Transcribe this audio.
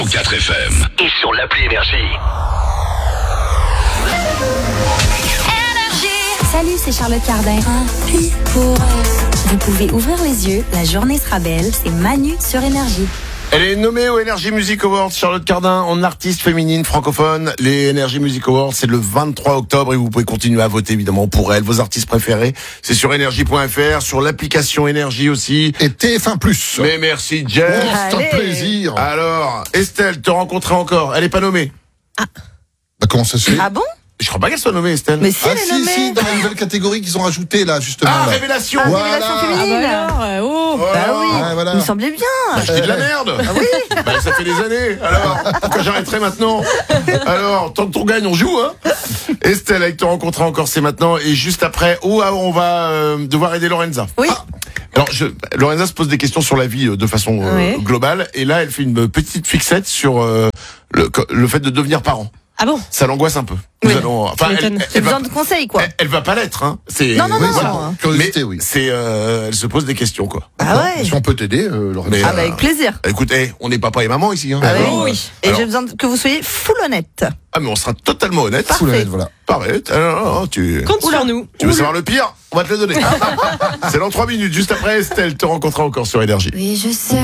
4 FM et sur l'appli Énergie. Salut, c'est Charlotte Cardin. Vous pouvez ouvrir les yeux, la journée sera belle. C'est Manu sur Énergie. Elle est nommée aux Energy Music Awards, Charlotte Cardin, en artiste féminine francophone. Les Energy Music Awards, c'est le 23 octobre et vous pouvez continuer à voter évidemment pour elle. Vos artistes préférés, c'est sur énergie.fr, sur l'application Énergie aussi. Et TF1+. Mais merci Jeff. Oh, c'est un plaisir. Alors, Estelle, te rencontrer encore. Elle est pas nommée. Bah, comment ça se fait? Ah bon? Je crois pas qu'elle soit nommée, Estelle. Mais si elle est si, nommée. si, dans la nouvelle catégorie qu'ils ont rajoutée là, justement. Ah, là. révélation. Voilà. Révélation féminine. Bah oui. Ah, voilà. Il me semblait bien. Je dis de la merde. Ah oui. Bah, ça fait des années. Alors, pourquoi j'arrêterai maintenant? Alors, tant qu'on gagne, on joue, hein. Estelle, avec te rencontrer encore, c'est maintenant. Et juste après, on va devoir aider Lorenza. Oui. Alors, Lorenza se pose des questions sur la vie de façon Oui. globale. Et là, elle fait une petite fixette sur le fait de devenir parent. Ah bon? Ça l'angoisse un peu. Oui. J'ai besoin de conseils, quoi. Elle va pas l'être, hein. C'est, Non. voilà. Curiosité, Mais oui. c'est, elle se pose des questions, quoi. Ah ouais. Si on peut t'aider, Lorenza. Mais, Ah bah avec plaisir. Écoute, on est papa et maman ici, hein. Ah Alors, oui. Et alors- j'ai besoin que vous soyez full honnête. Ah, mais on sera totalement honnête. Parfait. Sous la lettre, voilà. Pareil. Tu Compte sur nous. veux savoir le pire? On va te le donner. C'est dans 3 minutes. Juste après, Estelle te rencontrera encore sur Énergie. Oui, je sais.